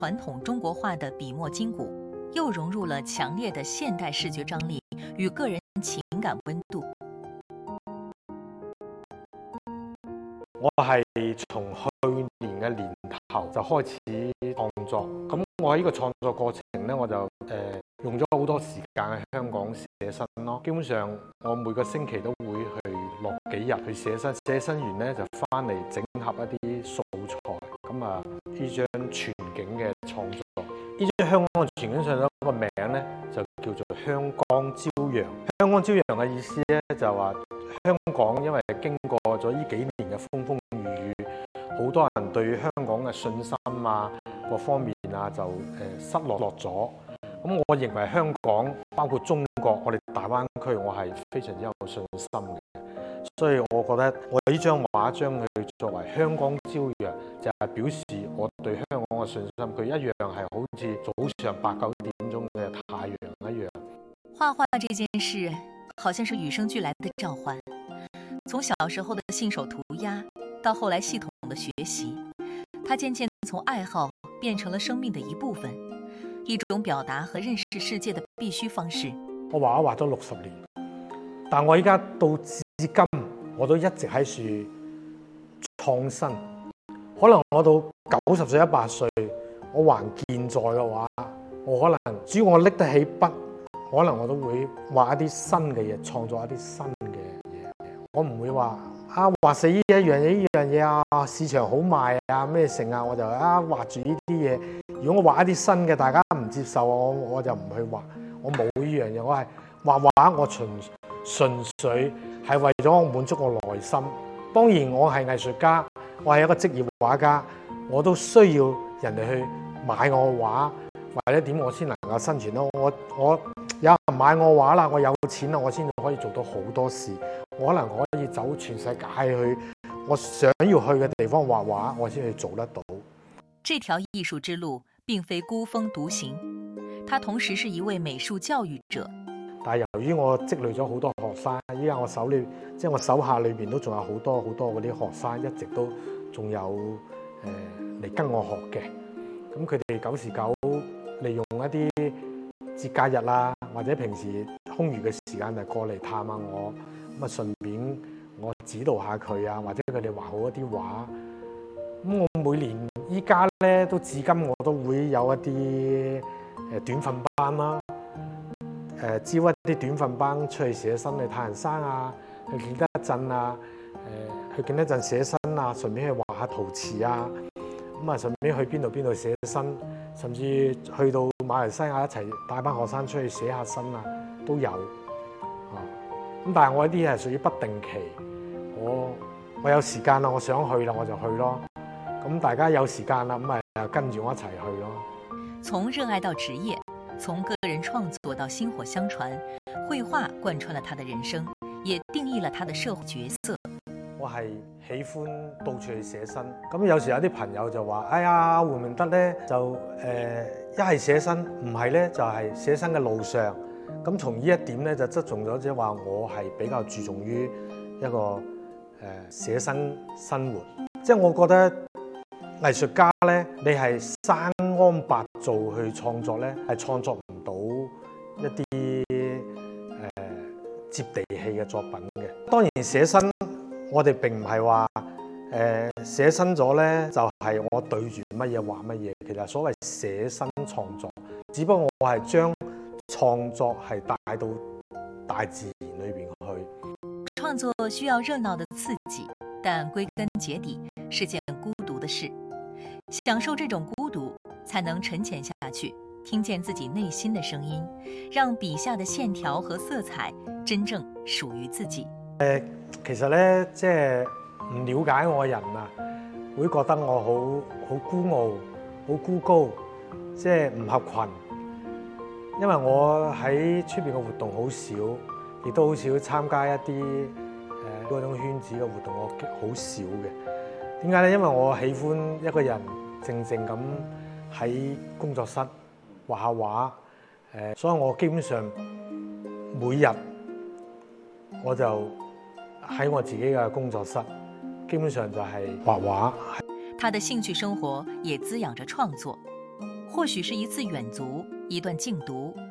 傳統中國畫的筆墨筋骨，又融入了強烈的現代視覺張力與個人情感溫度。 我係從去年嘅年頭就開始創作，咁我喺呢個創作過程咧，我就用咗好多時間喺香港寫生咯。基本上我每個星期都會去落幾日去寫生，寫生完咧就翻嚟整合一啲素材。咁啊，呢張全景嘅創作，呢張香港嘅全景上咗個名咧就叫做香江朝陽。香江朝陽嘅意思咧就話香港因為經過咗呢幾年嘅風風雨雨，好多人對香港嘅信心啊各方面啊就失落咗。咁我認為香港包括中國，我哋大灣區，我係非常之有信心嘅。所以我覺得我呢張畫將佢作為香港朝陽，就係表示我對香港嘅信心。佢一樣係好似早上8、9點鐘嘅太陽一樣。 畫畫這件事，好像是與生俱來的召喚。從小時候的信手塗鴉，到後來系統的學習，它漸漸從愛好變成了生命的一部分，一種表達和認識世界的必須方式。 我畫咗60年，但我依家到至今，我都一直喺處創新。可能我到90歲、100歲，我還健在嘅話，我可能只要我拎得起筆，可能我都會畫一啲新嘅嘢，創作一啲新嘅嘢。我唔會話畫死呢一樣嘢啊，市場好賣啊咩成啊，我就畫住呢啲嘢。如果我畫一啲新嘅，大家唔接受我就唔去畫。我冇呢樣嘢，我係畫畫，我純粹係為咗我滿足我內心。當然我係藝術家，我係一個職業畫家，我都需要人哋去買我畫，或者點我先能夠生存咯。我有人買我畫啦，我有錢啦，我先可以做到好多事。我可能可以走全世界去我想要去嘅地方畫畫，我先去做得到。 這條藝術之路並非孤峰獨行，他同時是一位美術教育者。 但係由於我積累咗好多學生，依家我手下裏邊都仲有好多嗰啲學生，一直都仲有嚟跟我學嘅。咁佢哋久時久利用一啲節假日啊，或者平時空餘嘅時間就過嚟探下我，咁啊順便我指導下佢啊，或者佢哋畫好一啲畫。咁我每年依家咧都至今我都會有一啲短訓班啦。招一啲短訓班出去寫生，去太行山啊，去景德鎮啊，去景德鎮寫生啊，順便去畫下陶瓷啊，咁啊順便去邊度寫生，甚至去到馬來西亞一齊帶班學生出去寫下生啊，都有啊。咁但係我呢啲係屬於不定期，我有時間啦，我想去啦，我就去咯。咁大家有時間啦，咁咪跟住我一齊去咯。 從熱愛到職業，從個人創作到薪火相傳，繪畫貫穿了他的人生，也定義了他的社會角色。 我係喜歡到處去寫生，咁有時有啲朋友就話：哎呀，會唔得咧？就一係寫生，唔係咧就係寫生嘅路上。咁從呢一點咧就側重咗，即係話我係比較注重於一個寫生生活。即係我覺得藝術家咧，你係生安白造去創作咧，係創作唔到一啲接地氣嘅作品嘅。當然寫生，我哋並唔係話寫生咗咧就係我對住乜嘢畫乜嘢。其實所謂寫生創作，只不過我係將創作係帶到大自然裏邊去。 創作需要熱鬧的刺激，但歸根結底是件孤獨的事。享受這種孤獨，才能沉潛下去，聽見自己內心的聲音，讓筆下的線條和色彩真正屬於自己。 其實咧，即係唔了解我嘅人啊，會覺得我好孤傲、好孤高，即係唔合群。因為我喺出邊嘅活動好少，亦都好少參加一啲嗰種圈子嘅活動，我好少嘅。點解咧？因為我喜歡一個人靜靜咁喺工作室畫下畫，所以我基本上每日我就喺我自己嘅工作室，基本上就係畫畫。 他的興趣生活也滋養着創作。 或許是一次遠足，一段靜讀，